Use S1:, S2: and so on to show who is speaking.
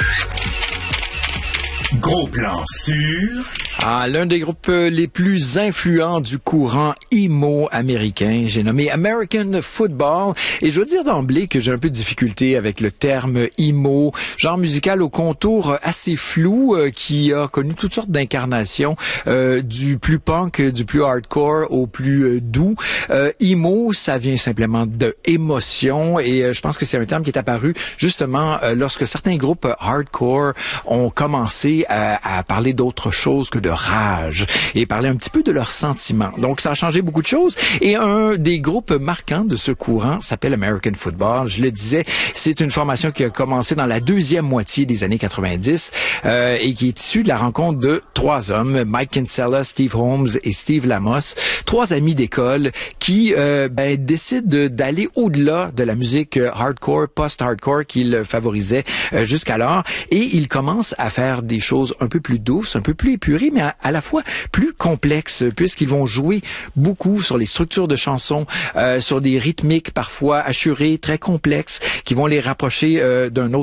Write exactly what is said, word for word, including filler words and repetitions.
S1: Gros plan sur...
S2: Ah, l'un des groupes les plus influents du courant emo américain, j'ai nommé American Football, et je dois dire d'emblée que j'ai un peu de difficulté avec le terme emo, genre musical au contour assez flou, euh, qui a connu toutes sortes d'incarnations, euh, du plus punk, du plus hardcore au plus euh, doux. Euh, emo, ça vient simplement de émotion, et euh, je pense que c'est un terme qui est apparu justement euh, lorsque certains groupes hardcore ont commencé à, à parler d'autre chose que de rage et parler un petit peu de leurs sentiments. Donc, ça a changé beaucoup de choses. Et un des groupes marquants de ce courant s'appelle American Football. Je le disais, c'est une formation qui a commencé dans la deuxième moitié des années quatre-vingt-dix euh, et qui est issue de la rencontre de trois hommes, Mike Kinsella, Steve Holmes et Steve Lamos, trois amis d'école qui euh, ben, décident de, d'aller au-delà de la musique hardcore, post-hardcore qu'ils favorisaient euh, jusqu'alors, et ils commencent à faire des choses un peu plus douces, un peu plus épurées, mais à, à la fois plus complexes, puisqu'ils vont jouer beaucoup sur les structures de chansons, euh, sur des rythmiques parfois assurées, très complexes, qui vont les rapprocher euh, d'un autre